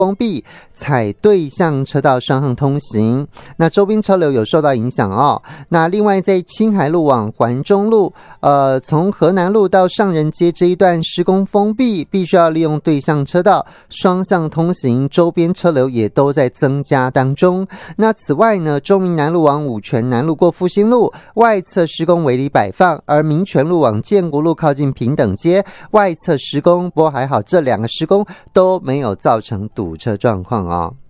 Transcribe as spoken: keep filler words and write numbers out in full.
封闭，采对向车道双向通行，那周边车流有受到影响哦。那另外在青海路往环中路，呃，从河南路到上人街这一段施工封闭，必须要利用对向车道双向通行，周边车流也都在增加当中。那此外呢，中民南路往五权南路过复兴路外侧施工围篱摆放，而民权路往建国路靠近平等街外侧施工，不过还好这两个施工都没有造成堵车状况哦。